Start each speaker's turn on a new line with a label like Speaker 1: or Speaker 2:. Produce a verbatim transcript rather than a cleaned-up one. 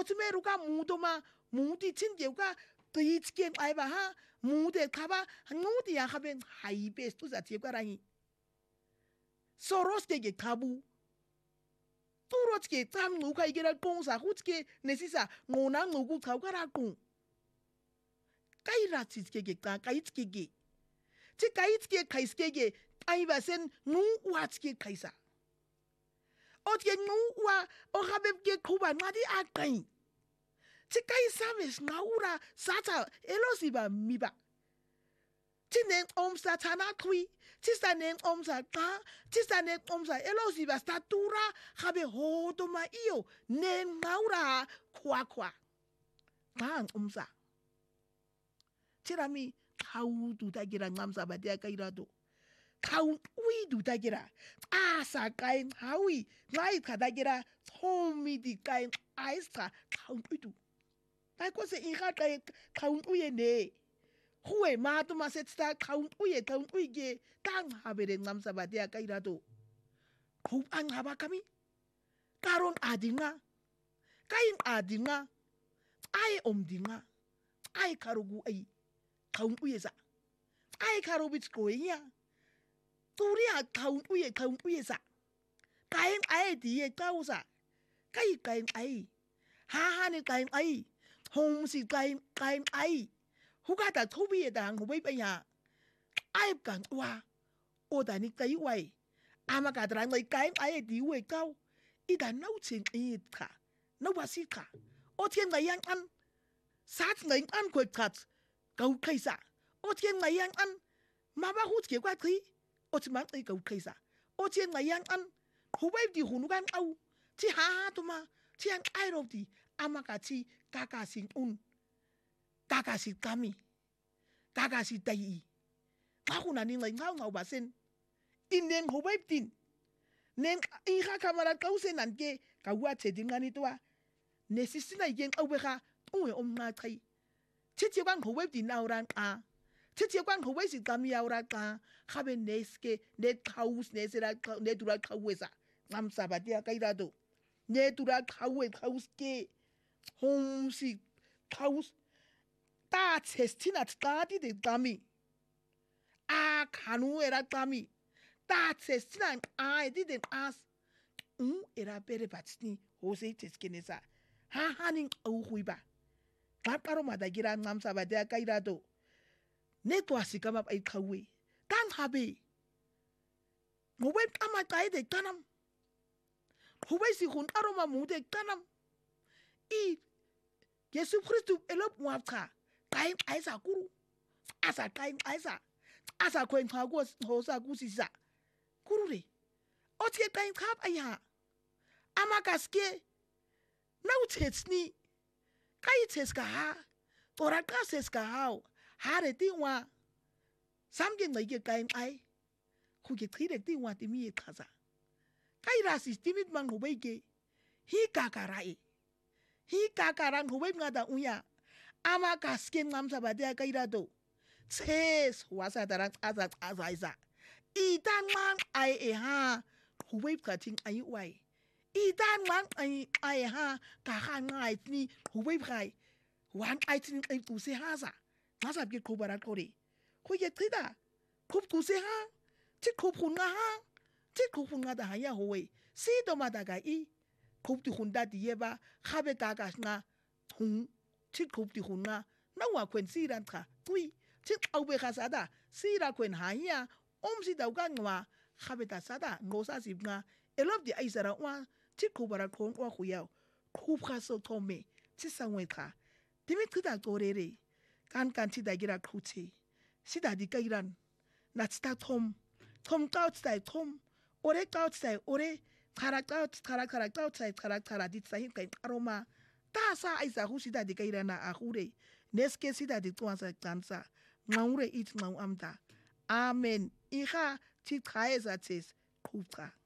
Speaker 1: 오츠메루가 무도마 무디 친제우가 뜨이치게 아이바하 무데 카바 무디야 하벤 하이베스 투자 제과라니 소로스게 카부 turots게 참 누가 이게라 공사 후츠게 네시사 모나 누구 가가라고 까이라치게 까 까이츠게 제 까이츠게 카이스게 아이바센 누와츠게 카이사 어떻게 누와 어하베게 코바 나디 아까이 제 까이사메스 나우라 사차 엘로시바 미바 Tinen omsa tana kui, tisanen omsa ka, tisanen omsa elosi ba statura, habe hodoma iyo, nen maura kwa kwa. Kan omsa. Tirami kau du tagira ngamsa ba dia kairado. Kau ui du tagira. Asa kain hawi, ngai kadagira, tomi di kain aistra, kau ui du. Tai ko se inga kain kau ui ne. 후에 마도마 세트다 가운 우에 가운 우이게 땅 하베레 남사바디아 까이라도 굽안 하바카미 까론 아딩아 까인 아딩아 아이 옴딩아 아이 가로구 아이 가운 우에사 아이 가로비츠 고이냐 또리아 가운 우에 가운 우에사 까인 아이 디에 까우사 까이 까인 아이 하하니 까인 아이 홍시 까인 까인 아이 후가다 토비에다 후베이바야 아입간 와 오다니 까이와이 아마가드랑 너희 까임 아예 디우에 까우 이다 노칭 이카 노바시카 어떻게 나양 안 사트 나양 안 괴카트 까우 카이사 어떻게 나양 안 마바후츠게 과트이 어찌만 이 까우 카이사 어떻게 나양 안 후베이디 후누간 아우 지 하하도마 지양 아이로디 아마가치 까까신 운 Kakasi kami, kakasi tayi. Aku nani ngai ngau ngau basen. Inen hobaip tin. Nen iha kamera kau sen nanke kawa chedin ngani toa. Nesisina yen aweka uwe omna kai. Chichi bang hobaip tin auran a. Chichi bang hobaip si kami auran a. Habe neske net kaus nesera netura kauesa. Ngam sabatia kairado. Netura kaue kauske. Homsi kaus. 다 체스티나 따디데 까미 아 가누에라 까미 다 체스티나 아이디데 아스 응 에라 베레 바치니 호세 체스케네사 하하닝 우후이바 가까로마다 기라 남사바데 까이라도 네토아시까마 아이 카우이 단 하베 모바일 까마 까이데 까남 호바이시 혼 아로마 무데 까남 이 예수 그리스도 엘롭 무압카 kain aisa kuru asa kain aisa asa kwen thago hosa kusisa kuru re otie kain khap aya amakaske nau chetsni kai tseska ha tora ka seska ha hare ti wa samge ngai ke kain ai khu ke thire ti wa ti mi khasa kai rasi timit man hobeke hi kakarai hi kakaran hobek ngada uya Amaka skin mamsa badia kairado. Tses wasa darang azat azaisa. Idan man ai eha. Huweb kating ai wai. Idan man ai ai ha. Kahan ngai ni huweb kai. Wan ai tin ai kuse haza. Masa bge kobarat kore. Kuye trida. Kup kuse ha. Ti kup hunga ha. Ti kup hunga da haya howe. Si domada ga i. Kup ti hunda dieba. Habe gagas na. Hung. Chit kup di hunna na wa kwen siran ka tui chit au be khasada sira kwen haya om si dau ga ngwa khabeta sada ngosa sibnga elop di aisara wa chit kubara kon wa khuyao kup khaso thome chi sangwe kha timi khida gorere kan kan chi da gira khuchi sida di kairan na chita thom thom kaut sai thom ore kaut sai ore khara kaut khara khara kaut sai khara khara di sai kai aroma Tasa aisa husida di kairana ahure. Neske sida di tuansa kansa. Ngaure it ngau amda. Amen. Iha tit kaeza tes kupka.